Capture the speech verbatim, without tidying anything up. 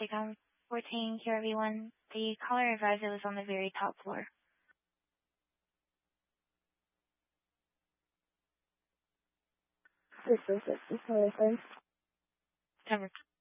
Takeoff fourteen, Q R V one. The caller advised it was on the very top floor. This is this is Melissa. Cover.